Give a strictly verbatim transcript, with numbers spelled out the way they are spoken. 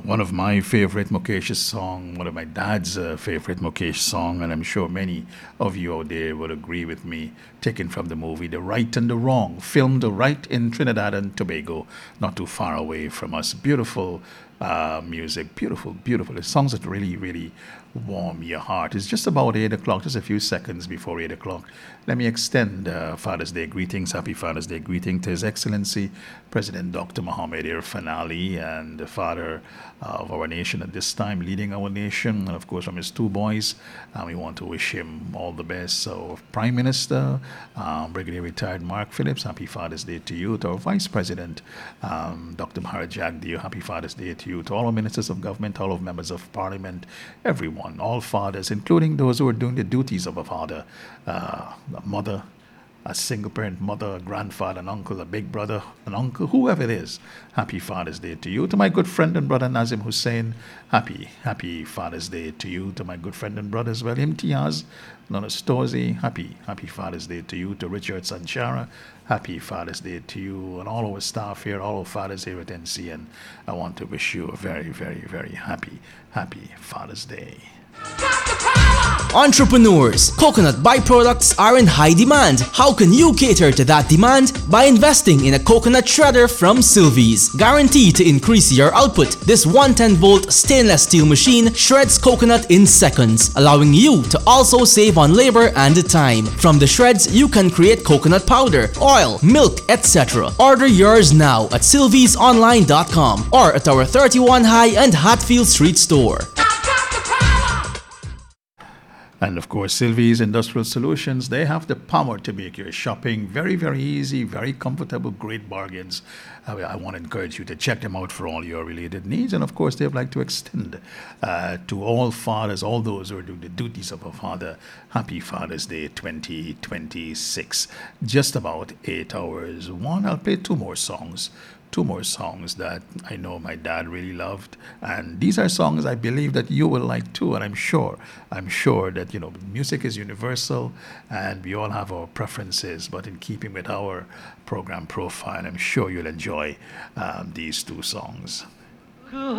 one of my favorite Mukesh song, one of my dad's uh, favorite Mukesh song, and I'm sure many of you out there will agree with me, taken from the movie The Right and the Wrong, filmed right in Trinidad and Tobago, not too far away from us. Beautiful uh, music, beautiful, beautiful. The songs that really, really warm your heart. It's just about eight o'clock, just a few seconds before eight o'clock. Let me extend uh, Father's Day greetings, happy Father's Day greeting to His Excellency President Doctor Mohammed Irfan Ali, and the father of our nation at this time, leading our nation, and of course from his two boys. Uh, we want to wish him all the best. So, Prime Minister, um, Brigadier Retired Mark Phillips, happy Father's Day to you. To our Vice President, um, Doctor Maharaj Jagdeo, happy Father's Day to you. To all our ministers of government, all of members of parliament, everyone, all fathers, including those who are doing the duties of a father, uh, a mother, a single parent mother, a grandfather, an uncle, a big brother, an uncle, whoever it is. Happy Father's Day to you. To my good friend and brother Nazim Hussein, happy, happy Father's Day to you. To my good friend and brother as well, Imtiaz, Nona Storzi, happy, happy Father's Day to you. To Richard Sanchara, happy Father's Day to you. And all our staff here, all our fathers here at N C N, I want to wish you a very, very, very happy, happy Father's Day. Entrepreneurs, coconut byproducts are in high demand. How can you cater to that demand? By investing in a coconut shredder from Sylvies. Guaranteed to increase your output, this one hundred ten volt stainless steel machine shreds coconut in seconds, allowing you to also save on labor and time. From the shreds, you can create coconut powder, oil, milk, et cetera. Order yours now at sylvies online dot com or at our thirty-one High and Hatfield Street store. And of course, Sylvie's Industrial Solutions, they have the power to make your shopping very, very easy, very comfortable, great bargains. I, I want to encourage you to check them out for all your related needs. And of course, they'd like to extend uh, to all fathers, all those who are doing the duties of a father, happy Father's Day twenty twenty-six. Just about eight hours. One, I'll play two more songs. Two more songs that I know my dad really loved, and these are songs I believe that you will like too. And I'm sure, I'm sure that you know, music is universal, and we all have our preferences. But in keeping with our program profile, I'm sure you'll enjoy um, these two songs.